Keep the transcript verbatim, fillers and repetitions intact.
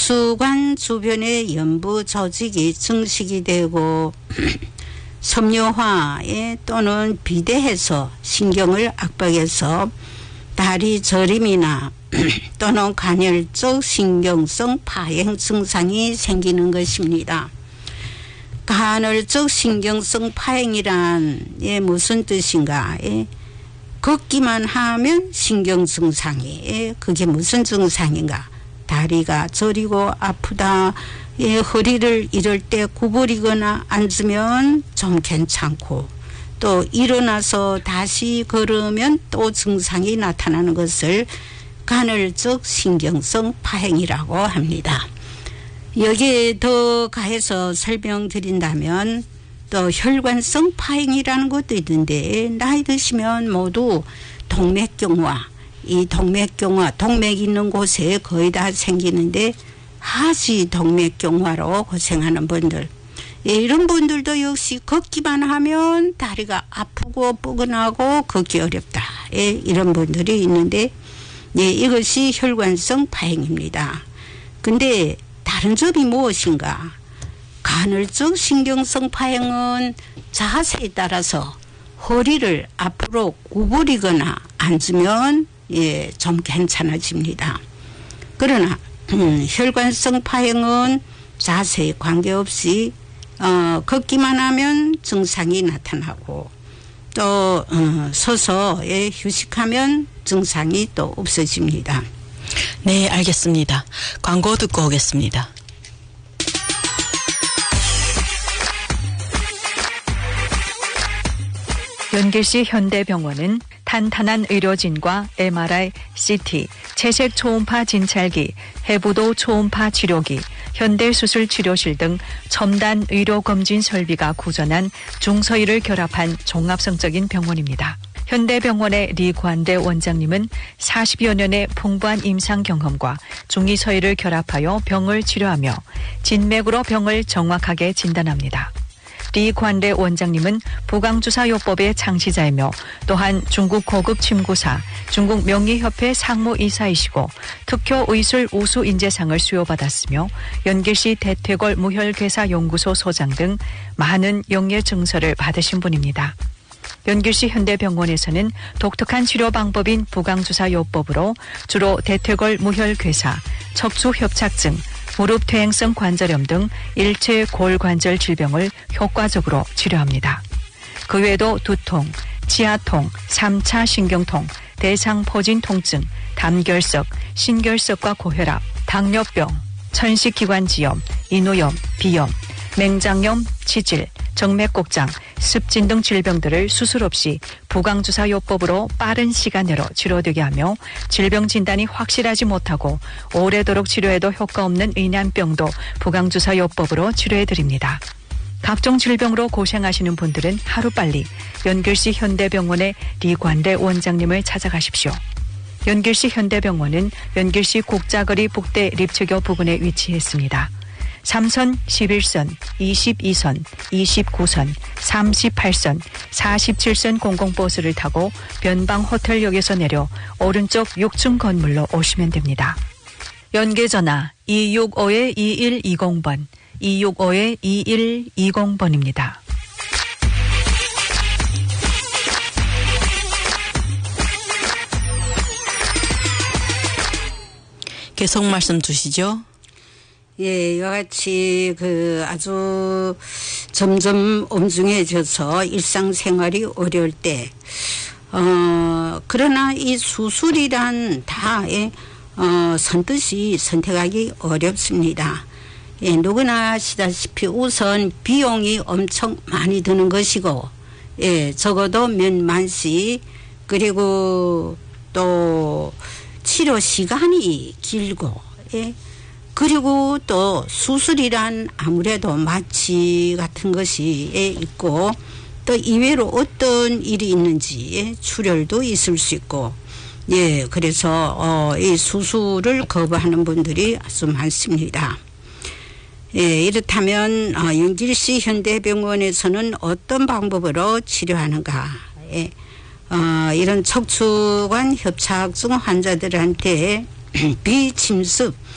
척추관 주변의 연부 조직이 증식이 되고 섬유화에 또는 비대해서 신경을 압박해서 다리 저림이나 또는 간헐적 신경성 파행 증상이 생기는 것입니다. 간헐적 신경성 파행이란 예, 무슨 뜻인가? 예, 걷기만 하면 신경 증상이 예, 그게 무슨 증상인가? 다리가 저리고 아프다. 예, 허리를 이럴 때 구부리거나 앉으면 좀 괜찮고 또 일어나서 다시 걸으면 또 증상이 나타나는 것을 간헐적 신경성 파행이라고 합니다. 여기에 더 가해서 설명드린다면 또 혈관성 파행이라는 것도 있는데 나이 드시면 모두 동맥경화, 이 동맥경화, 동맥 있는 곳에 거의 다 생기는데 하지 동맥경화로 고생하는 분들, 예, 이런 분들도 역시 걷기만 하면 다리가 아프고 뻐근하고 걷기 어렵다. 예, 이런 분들이 있는데 예, 이것이 혈관성 파행입니다. 근데 다른 점이 무엇인가? 간헐적 신경성 파행은 자세에 따라서 허리를 앞으로 구부리거나 앉으면 예, 좀 괜찮아집니다. 그러나 음, 혈관성 파행은 자세에 관계없이 어, 걷기만 하면 증상이 나타나고 또 어, 서서 예, 휴식하면 증상이 또 없어집니다. 네, 알겠습니다. 광고 듣고 오겠습니다. 연길시 현대병원은 탄탄한 의료진과 엠알아이, 씨티, 채색 초음파 진찰기, 해부도 초음파 치료기, 현대수술 치료실 등 첨단 의료검진 설비가 구전한 중서의를 결합한 종합성적인 병원입니다. 현대병원의 리관대 원장님은 사십여 년의 풍부한 임상 경험과 중의서의를 결합하여 병을 치료하며 진맥으로 병을 정확하게 진단합니다. 리관대 원장님은 부강주사요법의 창시자이며 또한 중국 고급 침구사, 중국 명의협회 상무이사이시고 특효의술 우수인재상을 수여받았으며 연길시 대퇴골 무혈괴사연구소 소장 등 많은 영예 증서를 받으신 분입니다. 연길시 현대병원에서는 독특한 치료 방법인 부강주사요법으로 주로 대퇴골 무혈괴사, 척추협착증, 무릎 퇴행성 관절염 등 일체 골관절 질병을 효과적으로 치료합니다. 그 외에도 두통, 치아통, 삼 차 신경통, 대상포진 통증, 담결석, 신결석과 고혈압, 당뇨병, 천식기관지염, 인후염, 비염, 맹장염, 치질, 정맥곡장, 습진 등 질병들을 수술 없이 부강주사요법으로 빠른 시간 내로 치료되게 하며 질병 진단이 확실하지 못하고 오래도록 치료해도 효과 없는 의난병도 부강주사요법으로 치료해드립니다. 각종 질병으로 고생하시는 분들은 하루빨리 연길시 현대병원의 리관대 원장님을 찾아가십시오. 연길시 현대병원은 연길시 국자거리 북대 립체교 부근에 위치했습니다. 삼 선, 십일 선, 이십이 선, 이십구 선, 삼십팔 선, 사십칠 선 공공버스를 타고 변방호텔역에서 내려 오른쪽 육 층 건물로 오시면 됩니다. 연계전화 이육오 이일이공 번, 이육오 이일이공 번입니다. 계속 말씀 주시죠. 예, 이와 같이 그 아주 점점 엄중해져서 일상생활이 어려울 때, 어, 그러나 이 수술이란 다, 예, 어, 선뜻이 선택하기 어렵습니다. 예, 누구나 아시다시피 우선 비용이 엄청 많이 드는 것이고, 예, 적어도 몇만씩, 그리고 또 치료 시간이 길고, 예, 그리고 또 수술이란 아무래도 마취 같은 것이 있고 또 이외로 어떤 일이 있는지 출혈도 있을 수 있고 예 그래서 어, 이 수술을 거부하는 분들이 아주 많습니다. 예 이렇다면 어, 연길시 현대병원에서는 어떤 방법으로 치료하는가? 예, 어, 이런 척추관 협착증 환자들한테 비침습